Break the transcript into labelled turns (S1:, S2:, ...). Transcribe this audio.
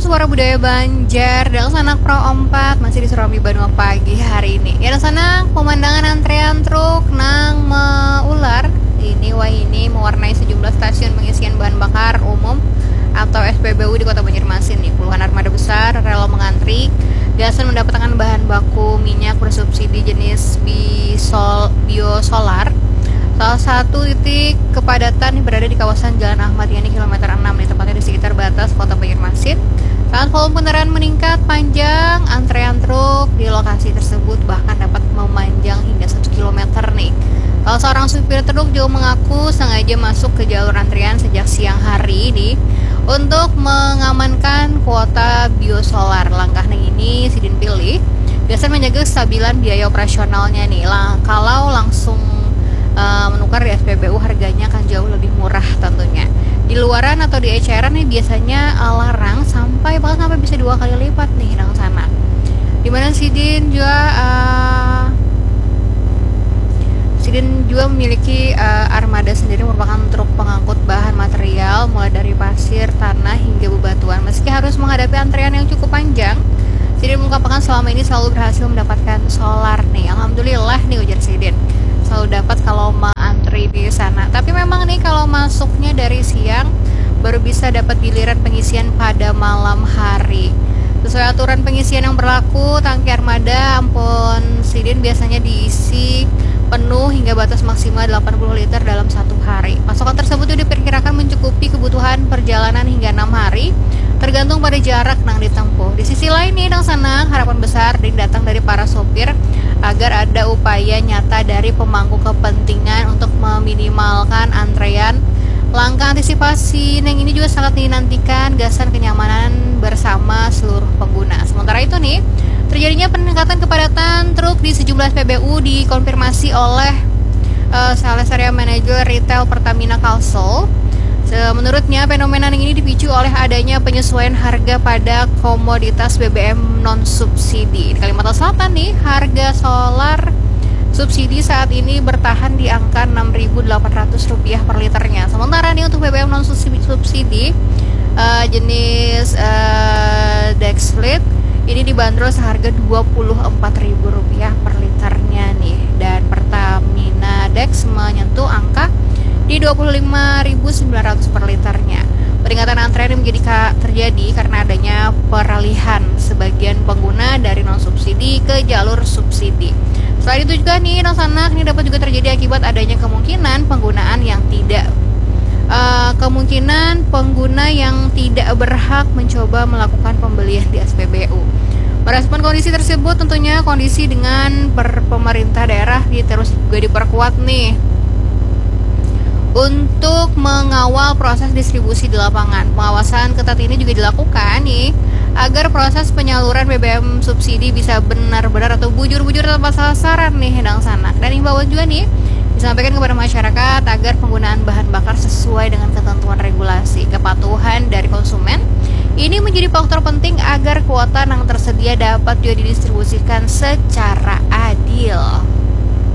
S1: Suara Budaya Banjar dan sanak Pro 4 masih di Surambi Bandung pagi hari ini. Ya dan sanak pemandangan antrean truk nang meular ini mewarnai sejumlah stasiun pengisian bahan bakar umum atau SPBU di Kota Banjarmasin nih. Puluhan armada besar rela mengantri gasan mendapatkan bahan baku minyak bersubsidi jenis biosolar. Salah satu titik kepadatan berada di kawasan Jalan Ahmad Yani kilometer 6 di tepatnya di sekitar batas Kota Banjarmasin. Saat volume kendaraan meningkat panjang, antrean truk di lokasi tersebut bahkan dapat memanjang hingga 1 km nih. Salah seorang supir truk juga mengaku sengaja masuk ke jalur antrian sejak siang hari ini untuk mengamankan kuota biosolar. Langkah ini Sidin pilih biasa menjaga kestabilan biaya operasionalnya nih. Kalau langsung menukar di SPBU harganya akan jauh lebih murah tentunya. Di luaran atau di eceran nih biasanya larang bahkan sampai bisa 2 kali lipat nih nang sana. Dimana Sidin juga memiliki armada sendiri merupakan truk pengangkut bahan material mulai dari pasir, tanah hingga bebatuan. Meski harus menghadapi antrean yang cukup panjang, Sidin mengungkapkan selama ini selalu berhasil mendapatkan solar nih. Alhamdulillah nih ujar Sidin. Selalu dapat kalau mengantri di sana. Tapi memang nih kalau masuknya dari siang baru bisa dapat giliran pengisian pada malam hari. Sesuai aturan pengisian yang berlaku, tangki armada Ampon Sidin biasanya diisi penuh hingga batas maksimal 80 liter dalam 1 hari. Pasokan tersebut diperkirakan mencukupi kebutuhan perjalanan hingga 6 hari, tergantung pada jarak yang ditempuh. Di sisi lain nih, nang sana harapan besar datang dari para sopir agar ada upaya nyata dari pemangku kepentingan untuk meminimalkan antrean. Langkah antisipasi yang ini juga sangat dinantikan gasan kenyamanan bersama seluruh pengguna. Sementara itu nih, terjadinya peningkatan kepadatan truk di sejumlah SPBU dikonfirmasi oleh Sales Area Manager Retail Pertamina Kalsel. Menurutnya fenomena ini dipicu oleh adanya penyesuaian harga pada komoditas BBM non subsidi. Di Kalimantan Selatan nih, harga solar subsidi saat ini bertahan di angka Rp6.800 per liternya. Sementara nih untuk BBM non subsidi jenis Dexlit ini dibanderol seharga Rp24.000 per liternya nih. Dan Pertamina Dex menyentuh angka di Rp25.900 per liternya. Peningkatan antrean ini terjadi karena adanya peralihan sebagian pengguna dari non subsidi ke jalur subsidi. Selain itu juga nih, sanak ini dapat juga terjadi akibat adanya kemungkinan pengguna yang tidak berhak mencoba melakukan pembelian di SPBU. Merespon kondisi tersebut, tentunya kondisi dengan pemerintah daerah terus juga diperkuat nih untuk mengawal proses distribusi di lapangan. Pengawasan ketat ini juga dilakukan nih agar proses penyaluran BBM subsidi bisa benar-benar atau bujur-bujur tepat sasaran nih hedang sanak. Dan himbauan juga nih disampaikan kepada masyarakat agar penggunaan bahan bakar sesuai dengan ketentuan regulasi. Kepatuhan dari konsumen ini menjadi faktor penting agar kuota yang tersedia dapat juga didistribusikan secara adil.